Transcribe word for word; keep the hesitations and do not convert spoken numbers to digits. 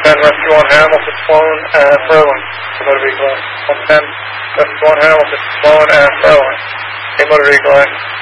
ten, rescue on Hamilton, Sloan, and Furlong. Motor vehicle. one ten, rescue on Hamilton, Sloan, and Furlong. A motor vehicle.